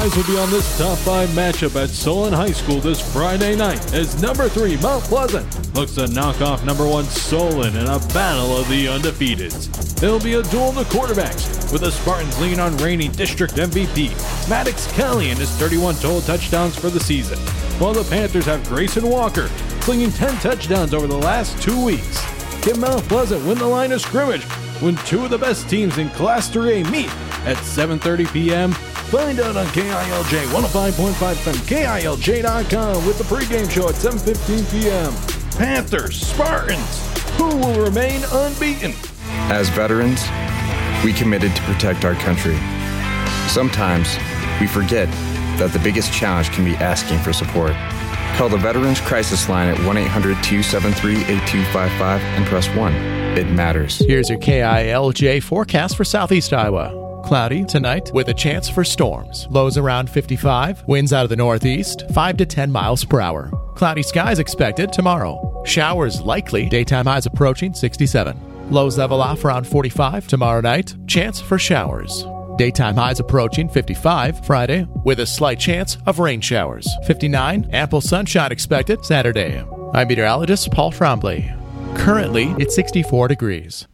Guys will be on this top 5 matchup at Solon High School this Friday night as number 3 Mount Pleasant looks to knock off number 1 Solon in a battle of the undefeateds. It'll be a duel of the quarterbacks with the Spartans leaning on reigning district MVP Maddox Kelly and his 31 total touchdowns for the season, while the Panthers have Grayson Walker slinging 10 touchdowns over the last 2 weeks. Can Mount Pleasant win the line of scrimmage when 2 of the best teams in Class 3A meet at 7:30 p.m.? Find out on KILJ 105.5 FM, KILJ.com with the pregame show at 7:15 p.m. Panthers, Spartans, who will remain unbeaten? As veterans, we committed to protect our country. Sometimes we forget that the biggest challenge can be asking for support. Call the Veterans Crisis Line at 1-800-273-8255 and press 1. It matters. Here's your KILJ forecast for Southeast Iowa. Cloudy tonight with a chance for storms. Lows around 55. Winds out of the northeast, 5 to 10 miles per hour. Cloudy skies expected tomorrow. Showers likely. Daytime highs approaching 67. Lows level off around 45 tomorrow night. Chance for showers. Daytime highs approaching 55 Friday with a slight chance of rain showers. 59. Ample sunshine expected Saturday. I'm meteorologist Paul Trombley. Currently, it's 64 degrees.